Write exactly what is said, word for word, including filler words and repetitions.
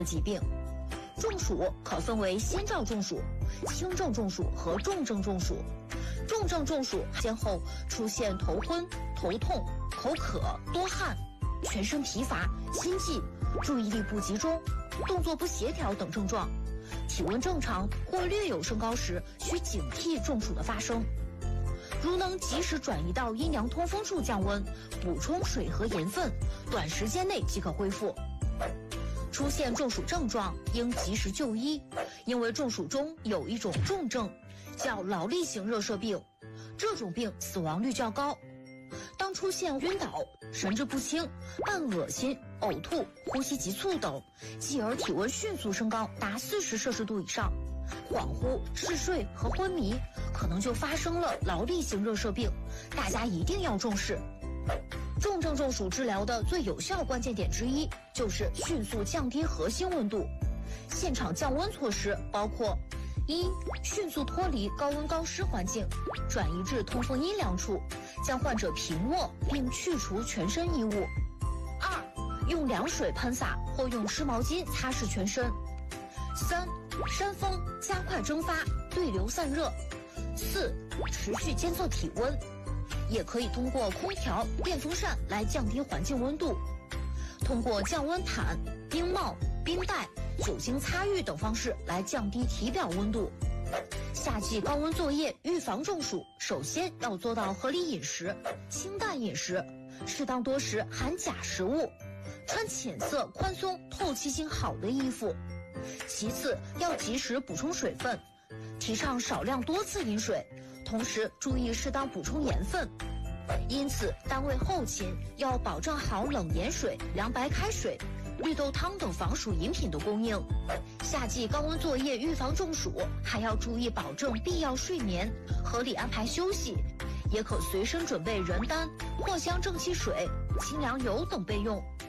疾病。中暑可分为先兆中暑、轻症中暑和重症中暑。重症中暑先后出现头昏、头痛、口渴、多汗、全身疲乏、心悸、注意力不集中、动作不协调等症状。体温正常或略有升高时，需警惕中暑的发生。如能及时转移到阴凉通风处降温，补充水和盐分，短时间内即可恢复。出现中暑症状应及时就医，因为中暑中有一种重症叫劳力型热射病，这种病死亡率较高。当出现晕倒、神志不清、伴恶心、呕吐、呼吸急促等，继而体温迅速升高达四十摄氏度以上，恍惚、嗜睡和昏迷，可能就发生了劳力型热射病，大家一定要重视。重症中暑治疗的最有效关键点之一，就是迅速降低核心温度。现场降温措施包括：一、迅速脱离高温高湿环境，转移至通风阴凉处，将患者平卧并去除全身衣物；二、用凉水喷洒或用湿毛巾擦拭全身；三、扇风加快蒸发，对流散热；四、持续监测体温。也可以通过空调、电风扇来降低环境温度，通过降温毯、冰帽、冰袋、酒精擦浴等方式来降低体表温度。夏季高温作业预防中暑，首先要做到合理饮食、清淡饮食，适当多食含钾食物，穿浅色、宽松、透气性好的衣服。其次要及时补充水分，提倡少量多次饮水，同时注意适当补充盐分。因此单位后勤要保证好冷盐水、凉白开水、绿豆汤等防暑饮品的供应。夏季高温作业预防中暑，还要注意保证必要睡眠，合理安排休息，也可随身准备人丹、藿香正气水、清凉油等备用。